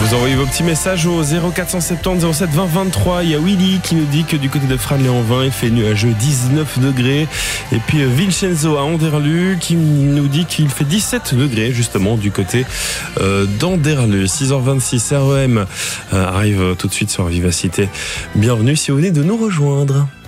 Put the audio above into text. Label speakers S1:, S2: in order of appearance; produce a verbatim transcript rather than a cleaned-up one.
S1: Vous envoyez vos petits messages au zéro quatre cent soixante-dix zéro sept vingt vingt-trois. Il y a Willy qui nous dit que du côté de Frane-les-en-Vins, il fait nuageux dix-neuf degrés. Et puis Vincenzo à Anderlu qui nous dit qu'il fait dix-sept degrés justement du côté euh, d'Anderlu. six heures vingt-six, R E M euh, arrive tout de suite sur Vivacité. Bienvenue si vous venez de nous rejoindre.